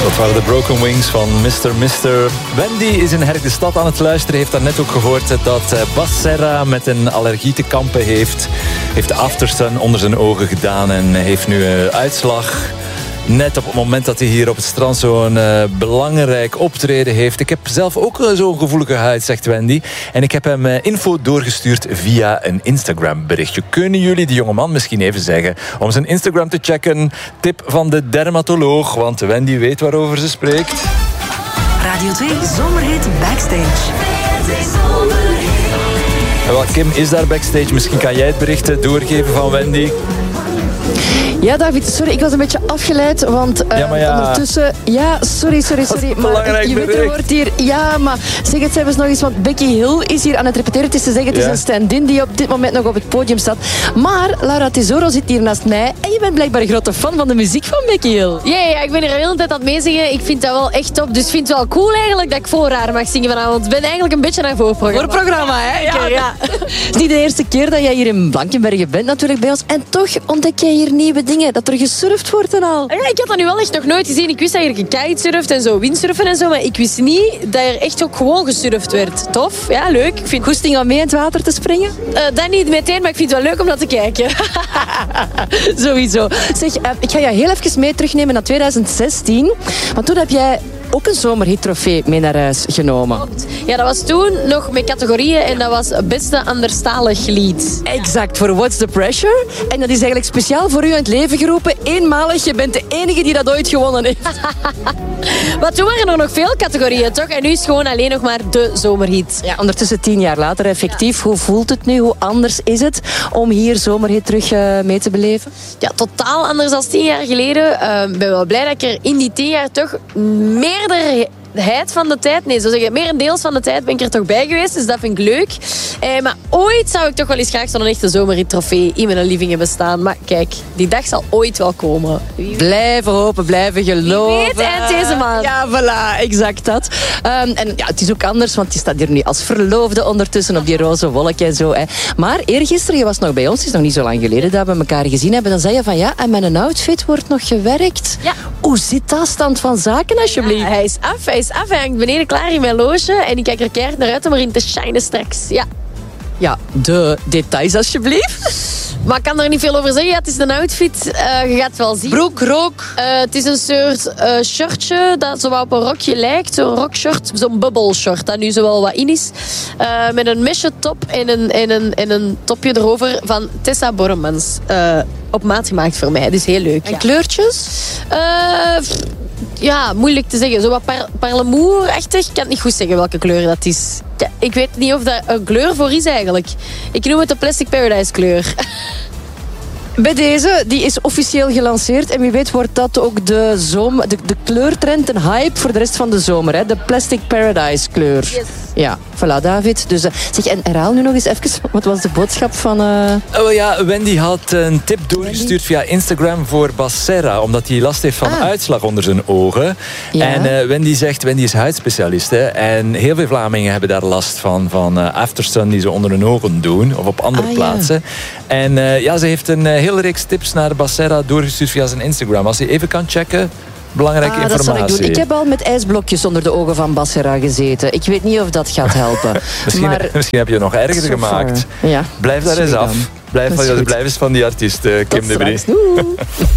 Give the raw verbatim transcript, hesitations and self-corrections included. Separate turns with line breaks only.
Dat waren de Broken Wings van mister mister Wendy is in Herk de Stad aan het luisteren. Heeft daarnet ook gehoord dat Bas Serra met een allergie te kampen heeft. Heeft de Aftersun onder zijn ogen gedaan en heeft nu een uitslag. Net op het moment dat hij hier op het strand zo'n uh, belangrijk optreden heeft. Ik heb zelf ook uh, zo'n gevoelige huid, zegt Wendy. En ik heb hem uh, info doorgestuurd via een Instagram berichtje. Kunnen jullie die jongeman misschien even zeggen om zijn Instagram te checken? Tip van de dermatoloog, want Wendy weet waarover ze spreekt.
Radio twee Zomerhit Backstage.
Wel, Kim is daar backstage. Misschien kan jij het bericht doorgeven van Wendy.
Ja, David, sorry, ik was een beetje afgeleid, want uh,
ja, maar ja.
ondertussen... Ja, sorry, sorry, sorry.
Maar
je weet, er wordt hier... Ja, maar zeg het zelfs nog eens, want Becky Hill is hier aan het repeteren. Het is te zeggen, het is ja. een stand-in die op dit moment nog op het podium staat. Maar Laura Tesoro zit hier naast mij en je bent blijkbaar een grote fan van de muziek van Becky Hill.
Ja, ja, ik ben er de hele tijd aan het meezingen. Ik vind dat wel echt top, dus ik vind het wel cool eigenlijk dat ik voor haar mag zingen vanavond. Ik ben eigenlijk een beetje naar voorprogramma.
Voorprogramma, hè?
Ja, ja. ja.
Het is niet de eerste keer dat jij hier in Blankenbergen bent natuurlijk bij ons. En toch ontdek jij hier nieuwe dingen. Dat er gesurfd wordt en al.
Ja, ik had dat nu wel echt nog nooit gezien. Ik wist dat je gekitesurft en zo, windsurfen en zo. Maar ik wist niet dat er echt ook gewoon gesurfd werd. Tof, ja, leuk. Ik vind...
Goesting om mee in het water te springen?
Uh, dat niet meteen, maar ik vind het wel leuk om dat te kijken.
Sowieso. Zeg, uh, ik ga je heel even mee terugnemen naar tweeduizend zestien. Want toen heb jij ook een zomerhit-trofee mee naar huis genomen.
Ja, dat was toen nog met categorieën en dat was beste anderstalig lied.
Exact, voor What's the Pressure. En dat is eigenlijk speciaal voor u in het leven geroepen. Eenmalig, je bent de enige die dat ooit gewonnen heeft.
Maar toen waren er nog veel categorieën, toch? En nu is het gewoon alleen nog maar de zomerhit.
Ja, ondertussen tien jaar later, effectief. Hoe voelt het nu? Hoe anders is het om hier zomerhit terug uh, mee te beleven?
Ja, totaal anders dan tien jaar geleden. Ik uh, ben wel blij dat ik er in die tien jaar toch meerderheid van de tijd, nee, zo zeggen, merendeels van de tijd ben ik er toch bij geweest, dus dat vind ik leuk. Eh, maar ooit zou ik toch wel eens graag zo'n echte zomerhit-trofee in mijn living hebben staan. Maar kijk, die dag zal ooit wel komen.
Blijven hopen, blijven geloven.
Wie weet, eind deze maand.
Ja, voilà, exact dat. Um, en ja, het is ook anders, want je staat hier nu als verloofde ondertussen op die roze wolk en zo. Hè. Maar eergisteren, je was nog bij ons, het is nog niet zo lang geleden dat we elkaar gezien hebben, dan zei je van ja, en mijn outfit wordt nog gewerkt.
Ja.
Hoe zit dat stand van zaken, alsjeblieft?
Ja, hij is af, hij is af. Hij hangt beneden klaar in mijn loge en ik kijk er keihard naar uit om erin te shinen straks. Ja.
Ja, de details alsjeblieft.
Maar ik kan er niet veel over zeggen. Ja, het is een outfit, uh, je gaat het wel zien.
Broek, rook.
Uh, het is een soort uh, shirtje dat zo wat op een rokje lijkt. Zo'n rockshort, zo'n bubble short dat nu zo wel wat in is. Uh, met een mesje top en een, en, een, en een topje erover van Tessa Borremans. Uh, op maat gemaakt voor mij, dus heel leuk.
En
ja.
kleurtjes?
Uh, pff, ja, moeilijk te zeggen. Zo wat par parlemoer-achtig. Ik kan het niet goed zeggen welke kleur dat is. Ja, ik weet niet of dat een kleur voor is eigenlijk. Ik noem het de Plastic Paradise kleur.
Bij deze, die is officieel gelanceerd. En wie weet wordt dat ook de, zomer, de, de kleurtrend en hype voor de rest van de zomer. Hè? De Plastic Paradise kleur.
Yes.
Ja, voilà David. Dus, uh, zeg, en herhaal nu nog eens even, wat was de boodschap van... Uh...
Oh ja, Wendy had een tip doorgestuurd via Instagram voor Bas Serra, omdat hij last heeft van ah. uitslag onder zijn ogen. Ja. En uh, Wendy zegt, Wendy is huidspecialist. Hè, en heel veel Vlamingen hebben daar last van, van uh, Aftersun die ze onder hun ogen doen, of op andere ah, plaatsen. Ja. En uh, ja, ze heeft een uh, hele reeks tips naar Bas Serra doorgestuurd via zijn Instagram. Als je even kan checken... Belangrijke ah, informatie.
Dat zal ik doen. Ik heb al met ijsblokjes onder de ogen van Bas Serra gezeten. Ik weet niet of dat gaat helpen.
misschien,
maar...
misschien heb je het nog erger so gemaakt.
Ja.
Blijf daar eens af. Blijf, blijf eens van die artiest, uh, Kim de Vries.